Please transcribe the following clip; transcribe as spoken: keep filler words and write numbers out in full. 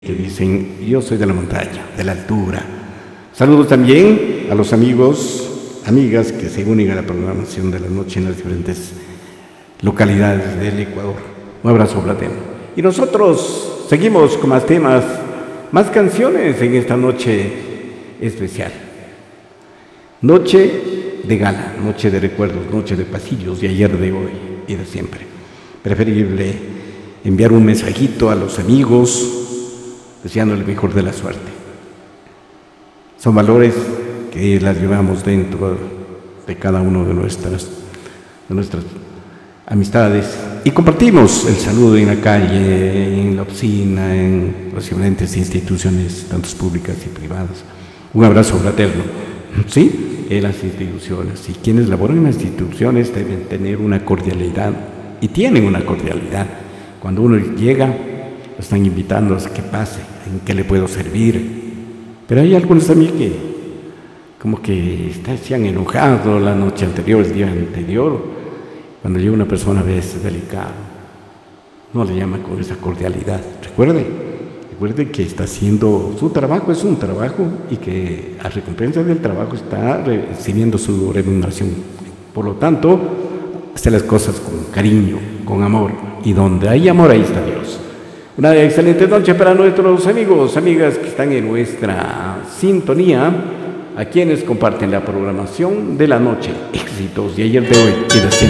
Que dicen, yo soy de la montaña, de la altura. Saludos también a los amigos, amigas que se unen a la programación de la noche en las diferentes localidades del Ecuador. Un abrazo fraterno. Y nosotros seguimos con más temas, más canciones en esta noche especial. Noche de gala, noche de recuerdos, noche de pasillos de ayer, de hoy y de siempre. Preferible enviar un mensajito a los amigos deseando el mejor de la suerte. Son valores que las llevamos dentro de cada uno de nuestras, de nuestras amistades y compartimos el saludo en la calle, en la oficina, en las diferentes instituciones, tanto públicas y privadas. Un abrazo fraterno. Sí, en las instituciones. Y quienes laboran en las instituciones deben tener una cordialidad y tienen una cordialidad. Cuando uno llega, están invitando a que pase, en qué le puedo servir. Pero hay algunos también que como que se han enojado la noche anterior, el día anterior. Cuando llega una persona a veces delicada, no le llama con esa cordialidad. Recuerde, recuerde que está haciendo su trabajo, es un trabajo, y que a recompensa del trabajo está recibiendo su remuneración. Por lo tanto, hacer las cosas con cariño, con amor, y donde hay amor, ahí está Dios. Una excelente noche para nuestros amigos, amigas que están en nuestra sintonía, a quienes comparten la programación de la noche. Éxitos de ayer, de hoy y de siempre.